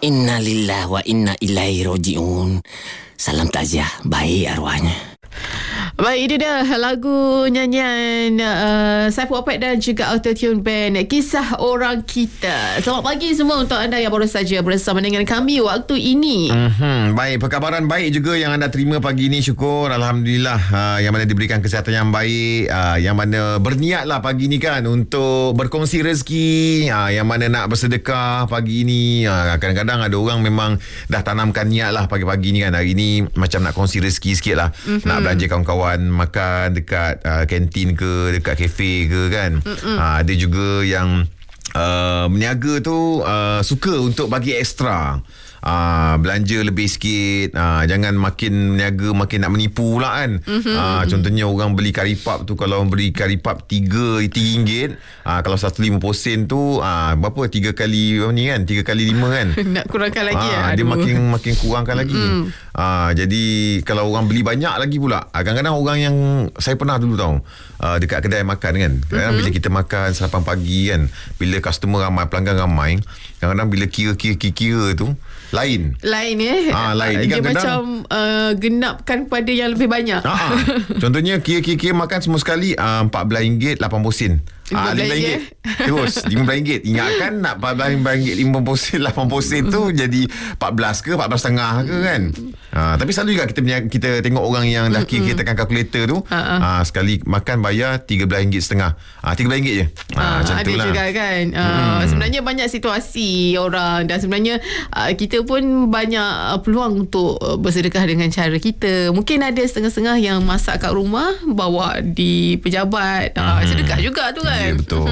Inna lillahi wa inna ilaihi raji'un. Salam takziah, baik arwahnya. Baik, itu dah lagu nyanyian Saiful Apek dan juga Autotune Band, Kisah Orang Kita. Selamat pagi semua untuk anda yang baru saja bersama dengan kami waktu ini. Baik, perkabaran baik juga yang anda terima pagi ini, syukur Alhamdulillah. Yang mana diberikan kesihatan yang baik, yang mana berniatlah pagi ini kan untuk berkongsi rezeki, yang mana nak bersedekah pagi ini. Kadang-kadang ada orang memang dah tanamkan niat lah pagi-pagi ni kan, hari ni macam nak kongsi rezeki sikit lah. Nak belanja kawan-kawan makan dekat kantin ke, dekat kafe ke kan. Ada juga yang meniaga tu suka untuk bagi ekstra, belanja lebih sikit, jangan makin meniaga makin nak menipu pula kan. Contohnya orang beli karipap tu, kalau beli karipap RM3, kalau 150 sen tu berapa, 3 kali ni kan, 3 kali 5 kan. Nak kurangkan lagi dia makin kurangkan lagi. Jadi kalau orang beli banyak lagi pula, kadang-kadang orang yang saya pernah dulu tahu, dekat kedai makan kan, kadang-kadang bila kita makan sarapan pagi kan, bila customer ramai, pelanggan ramai, kadang-kadang bila kira tu lain lain dia macam genapkan pada yang lebih banyak. Contohnya kira-kira makan semua sekali RM14 80 sen, RM15 terus RM15. Ingatkan nak RM14 50 sen 80 sen tu jadi 14 ke 14.5 ke kan. Tapi selalu juga kita tengok orang yang dah kira tekan kalkulator tu, sekali makan bayar RM13.5, RM13 je. Macam ada itulah juga kan. Sebenarnya banyak situasi orang, dan sebenarnya kita pun banyak peluang untuk bersedekah dengan cara kita. Mungkin ada setengah-setengah yang masak kat rumah bawa di pejabat, sedekah juga tu kan. Ya, betul.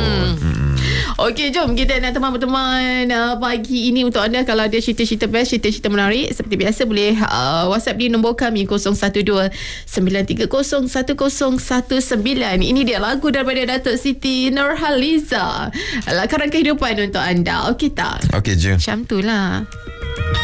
Okey, jom kita nak teman-teman pagi ini untuk anda. Kalau ada cerita-cerita best, cerita-cerita menarik, seperti biasa boleh WhatsApp di nombor kami 012-930-1019. Ini dia lagu daripada Datuk Siti Nurhaliza, Lakaran Kehidupan untuk anda. Okey tak? Okey je. Macam tu lah.